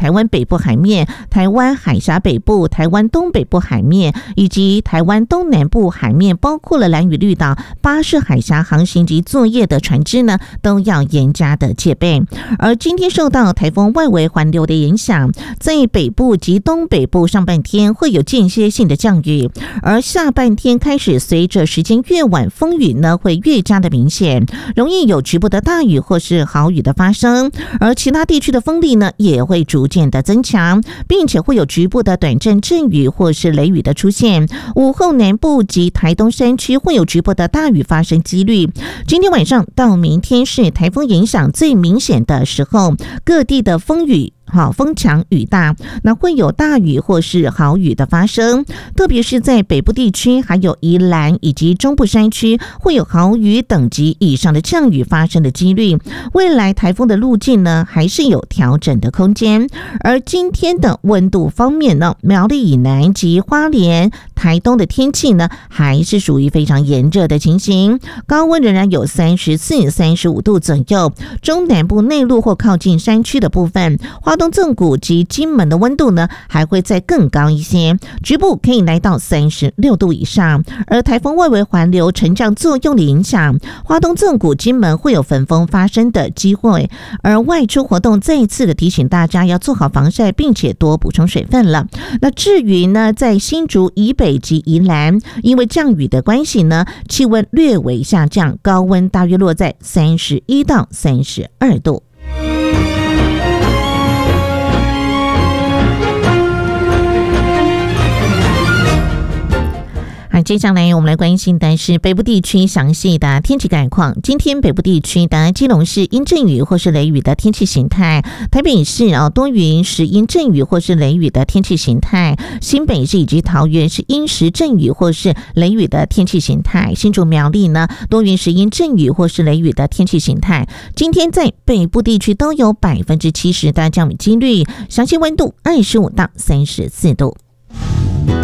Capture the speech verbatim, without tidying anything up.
台湾北部海面、台湾海峡北部、台湾东北部海面以及台湾东南部海面，包括了兰屿绿岛、巴士海峡航行及作业的船只呢，都要严加的戒备。而今天受到台风外围环流的影响，在北部及东北部上半天会有间歇性的降雨，而下半天开始随着时间越晚，风雨呢会越加的明显，容易有局部的大雨或是豪雨的发生，而其他地区的风力呢也会逐渐的增强，并且会有局部的短暂阵雨或是雷雨的出现。午后南部及台东山区会有局部的大雨发生几率。今天晚上到明天是台风影响最明显的时候，各地的风雨好，风强雨大，那会有大雨或是豪雨的发生，特别是在北部地区，还有宜兰以及中部山区，会有豪雨等级以上的降雨发生的几率。未来台风的路径呢，还是有调整的空间。而今天的温度方面呢，苗栗以南及花莲、台东的天气呢，还是属于非常炎热的情形，高温仍然有三十四、三十五度左右。中南部内陆或靠近山区的部分，花东纵谷及金门的温度呢，还会再更高一些，局部可以来到三十六度以上。而台风外围环流沉降作用的影响，花东纵谷、金门会有焚风发生的机会。而外出活动再一次的提醒大家要做好防晒，并且多补充水分了。那至于呢，在新竹以北及宜兰，因为降雨的关系呢，气温略微下降，高温大约落在三十一到三十二度。接下来我们来关心的是北部地区详细的天气概况。今天北部地区的基隆市阴阵雨或是雷雨的天气形态，台北市啊多云时阴阵雨或是雷雨的天气形态，新北市以及桃园是阴时阵雨或是雷雨的天气形态，新竹苗栗呢多云时阴阵雨或是雷雨的天气形态。今天在北部地区都有百分之七十的降雨几率，详细温度二十五到三十四度。